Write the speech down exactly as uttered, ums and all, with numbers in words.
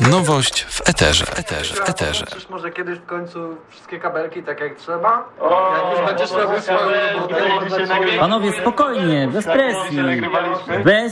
Nowość w eterze, w eterze, w eterze. Czyż może kiedyś w końcu wszystkie kabelki tak jak trzeba? Jak już będziesz robił swoją robotę. Panowie, spokojnie, bez presji. Bez